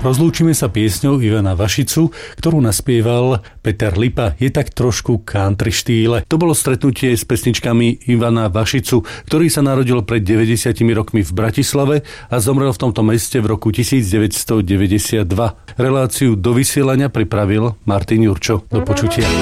Rozlúčime sa piesňou Ivana Vašicu, ktorú naspieval Peter Lipa. Je tak trošku country štýle. To bolo stretnutie s pesničkami Ivana Vašicu, ktorý sa narodil pred 90 rokmi v Bratislave a zomrel v tomto meste v roku 1992. Reláciu do vysielania pripravil Martin Jurčo. Do počutia.